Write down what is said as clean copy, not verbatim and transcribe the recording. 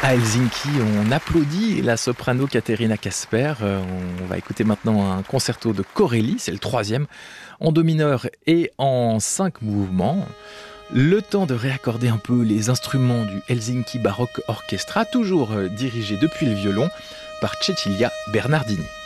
À Helsinki, on applaudit la soprano Katerina Kasper. On va écouter maintenant un concerto de Corelli, c'est le troisième, en do mineur et en 5 mouvements. Le temps de réaccorder un peu les instruments du Helsinki Baroque Orchestra, toujours dirigé depuis le violon par Cecilia Bernardini.